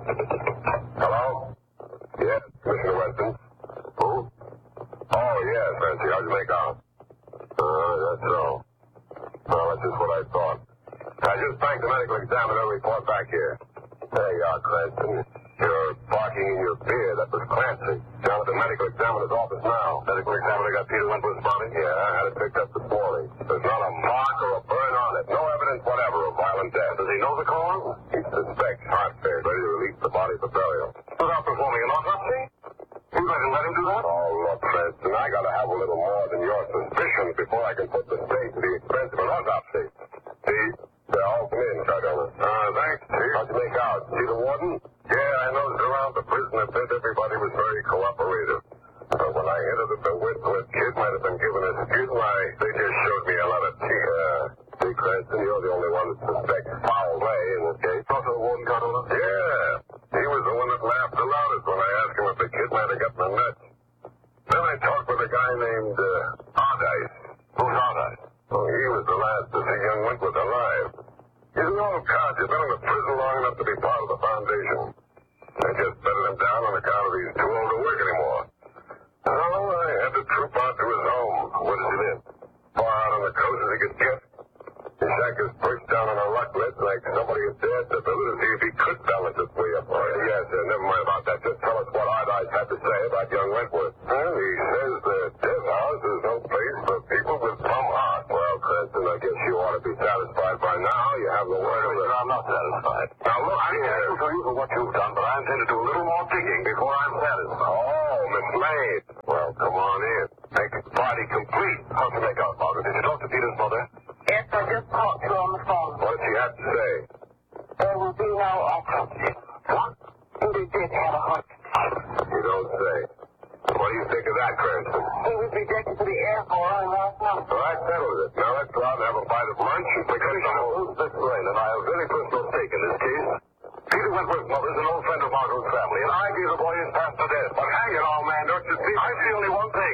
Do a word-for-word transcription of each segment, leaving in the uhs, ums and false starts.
Hello? Yes, Commissioner Weston. Who? Oh, yes, Nancy. How'd you make out? Uh, that's so. Well, that's just what I thought. I just banked the medical examiner report back here. There you are, Cranston. You're barking in your beer. That was Clancy. Down at the medical examiner's office now. Medical examiner got Peter Wentworth's body? Yeah, I had it picked up this morning. There's not a mark or a burn on it. No evidence whatever of violent death. Does he know the cause? He suspects heart failure, ready to release the body for burial. Without performing an autopsy? You going to let him do that? Oh, look, Cranston, I got to have a little more than your suspicions before I can put the state to the expense of an autopsy. See? They're all come in, Cardona. Uh, thanks, Chief. How'd you make out? See the warden? Yeah, I noticed around the prison a bit everybody was very cooperative. But when I hinted that the Wentworth kid might have been given a skid, why, they just showed me a lot of teeth. Uh, see, Cranston, you're the only one that suspects foul play in this case. Also the warden, Cardona? Yeah. He was the one that laughed the loudest when I asked him if the kid might have gotten a nut. Then I talked with a guy named, uh, Ardice. Who's Ardice? Oh, he was the last to see young Wentworth alive. He's an old cod. He's been in the prison long enough to be part of the foundation. They just bedded him down on account of he's too old to work anymore. So I had to troop out to his home. Where does he live? Far out on the coast as he could get. His shack is perched down on a rock ledge like somebody had dared to build it to see if he could balance his way up. Oh, yes, sir. Never mind about that. Just tell us what Ardice had to say about young Wentworth. Well, he says the death house is no place for people with plum hearts. Well, Cranston, I guess you ought to be satisfied by now. You have the word of it. I'm not satisfied. Now, look, I'm grateful to you for what you've done, but I intend to do a little more digging before I'm satisfied. Oh, Miss Maid. Well, come on in. Make the party complete. How'd you make out, Margaret? Did you talk to Peter's mother? Yes, I just talked to her on the phone. What did she have to say? There will be no autopsy. What? Peter did have a heart. You don't say. What do you think of that, Cranston? He was rejected to the Air Force last night. All right, settles it. Now let's go out and have a bite of lunch and pick up some who's this brain, and I have very personal stake in this case. Peter Wentworth's mother is an old friend of Margot's family, and I gave the boy his path to death. But hang it all, man, don't you see? I see only one thing.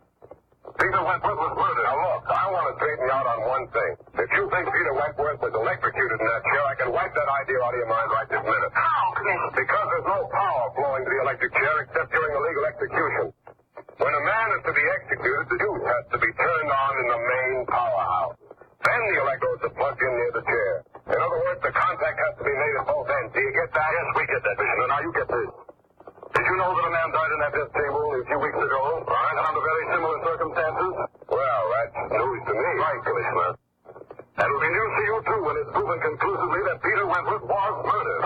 Peter Wentworth was murdered. Now, look, I want to straighten you out on one thing. If you think Peter Wentworth was electrocuted in that chair, I can wipe that idea out of your mind right this minute. How, Commissioner? Because there's no power flowing to the electric chair except during a legal execution. When a man is to be executed, the fuse has to be turned on in the main powerhouse. Then the electrodes are plugged in near the chair. In other words, the contact has to be made at both ends. Do you get that? Yes, we get that, Commissioner. Now, you get this. Did you know that a man died in that death chamber only a few weeks ago? Right, under very similar circumstances? Well, that's news to me. Right, Commissioner. And it'll be news to you, too, when it's proven conclusively that Peter Wentworth was murdered.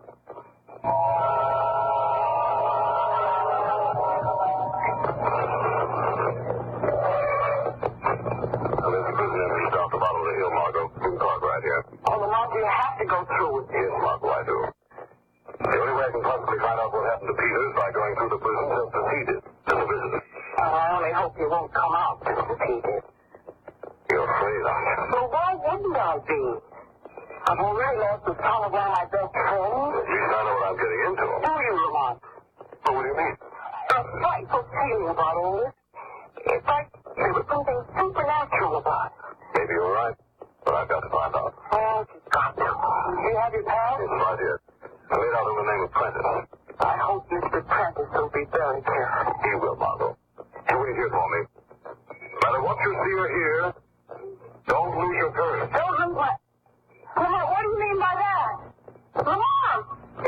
Now, there's a prison entrance down the bottom of the hill, Margot. You can park right here. Oh, well, now, do you have to go through with Yes, Margot, I do. The only way I can possibly find out what happened to Peter is by going through the prison just as he did, as a visitor. Oh, I only hope you won't come out just as he did. You're afraid, aren't you? Well, why wouldn't I be? I've already lost the son of one of my best friends. At least I know what I'm getting into. Do you, Lamont? Oh, what do you mean? A frightful feeling about all this. It's like there was something supernatural about it. Maybe you're right, but I've got to find out. Oh, you've got to. Do you have your pass? It's right here. I laid out in the name of Prentice. I hope Mister Prentice will be very careful. He will, Margot. You wait here for me. No matter what you see or hear, don't lose your courage. Children, what? Lamont, what do you mean by that? Lamont!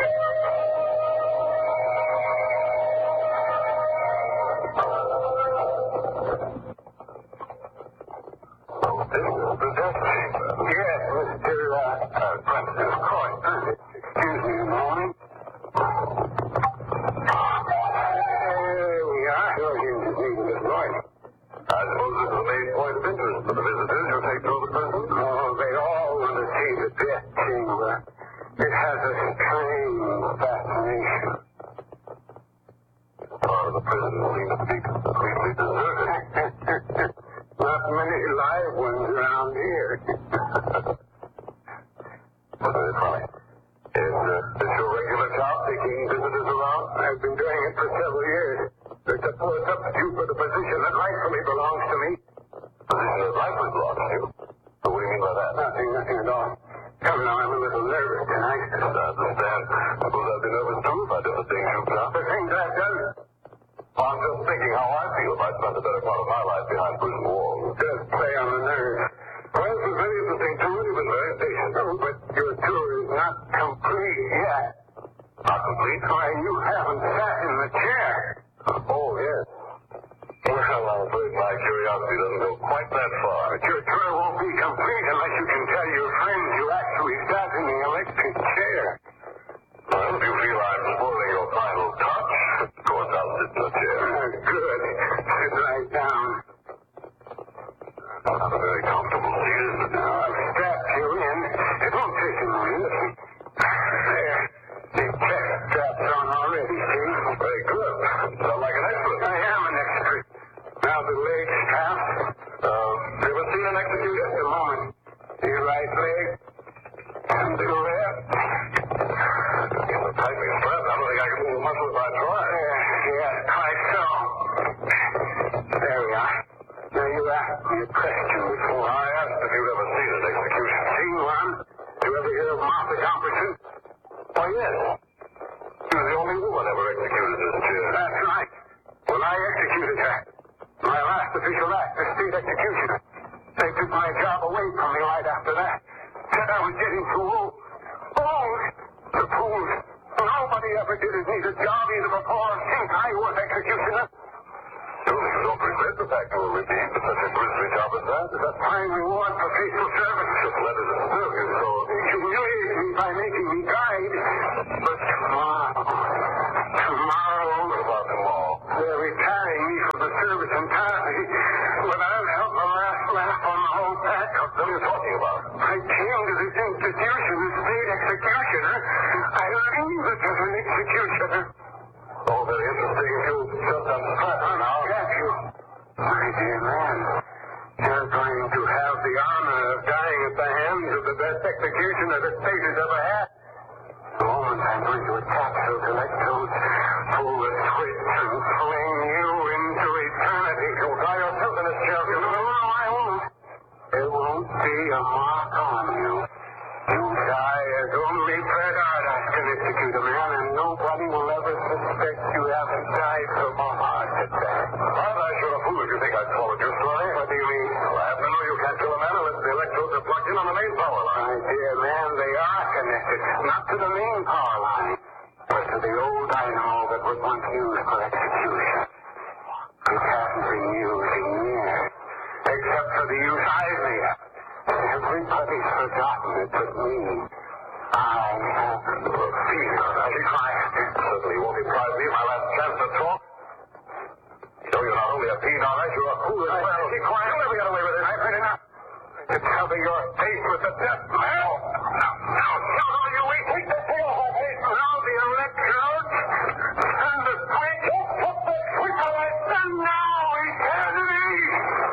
Oh, this is the death chamber. Yes, Mister Uh, uh, Prentice, of course. Excuse me a moment. There we are. Sure, you just needed this morning. I suppose this is the main point of interest for the visitors who take to the prison. Oh, they all want to see the death chamber. It has a strange fascination. Part of the prison seems to be completely deserted. Not many live ones around here. Wasn't it funny? Is uh, this your regular job, taking visitors around? I've been doing it for several years. There's a poor substitute for the position that rightfully belongs to me. Position that rightfully belongs to you? What do you mean by that? Nothing, nothing at all. Come now, I'm a little nervous tonight. I understand. Suppose I'd be nervous too if I did the things you've done. The things I've done. Well, I'm just thinking how I feel if I spent the better part of my life behind prison walls. Just play on the nerves. Well, it was very interesting too. You've been very patient. Oh, but your tour is not complete yet. Not complete? Why, you haven't sat in the chair. Oh, yes. Well, I'm afraid my curiosity doesn't go quite that far. But your tour won't be complete unless you can tell your friends you actually sat in the electric chair. Well, if you feel I'm spoiling your final touch, of course I'll sit in the chair. Uh, good. Sit right down. Not a very comfortable seat, is it? Now, I've strapped you in. It won't take a minute. There. The chest strap's on already, see? Very good. Sound like an expert. I am an expert. Now the leg strap. Uh, you ever seen an execution? Just a moment. Your right leg. And the left. It's a tightly strapped. I don't think I can move a muscle if I try. Yeah, yeah, quite so. There we are. Now you asked me a question before. I asked if you'd ever seen an execution. Seen one? Did you ever hear of Martha Gomperson? Why, yes. She was the only woman ever executed in this chair. That's right. Well, I executed her. My last official act, the state executioner. They took my job away from me right after that. Said I was getting too old. Old? The fools. Nobody ever did as neat a job either before or since I was executioner. Surely you don't regret the fact you were redeemed for such a grisly job as that? It's a fine reward for faithful service. Just let it serve you so. Humiliate me by making me guide. But tomorrow, tomorrow, What about tomorrow? they're retiring me from the service entirely. Without help, the last laugh on the whole pack. What are you talking about? I came to this institution as state executioner. I leave it as an executioner. Oh, very interesting. If you just unstrap her now. Have you? My dear man, you're going to have the honor of dying at the hands of the best executioner the state has ever had. The moment I'm going to attach those electrodes, pull the switch and fling you into eternity. You'll die yourself in this chair. No, no, I won't. There won't be a mark on you. You die as only Fred Ardock can execute a man, and nobody will ever suspect you haven't died from a heart attack. Aren't I sure a fool if you think I'd followed your story? What do you mean? Well, I happen to know you can't kill a man unless the electrodes are plugged in on the main power line. My dear man, they are connected, not to the main power line, but to the old dynamo that was once used for execution. It hasn't been used in years, except for the use I've made. Everybody's forgotten it but me. I have the fear. I'll be quiet. Certainly you won't deprive me of my last chance to talk. You know, you're not only a peon, all right, you're a fool as well. Be quiet. You'll never get away with it. I've heard enough. To cover your face with the death man.